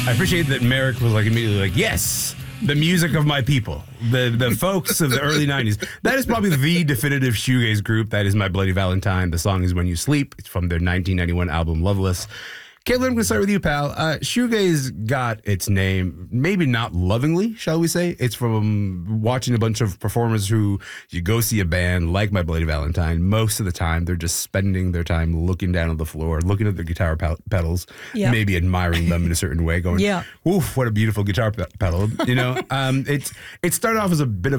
I appreciate that Merrick was like immediately like, yes, the music of my people, the folks of the early 90s. That is probably the definitive shoegaze group. That is My Bloody Valentine. The song is When You Sleep. It's from their 1991 album Loveless. Caitlin, I'm going to start with you, pal. Shoegaze got its name, maybe not lovingly, shall we say. It's from watching a bunch of performers who you go see a band like My Bloody Valentine. Most of the time, they're just spending their time looking down on the floor, looking at their guitar pedals, maybe admiring them in a certain way, going, oof, what a beautiful guitar pedal. You know, it started off as a bit of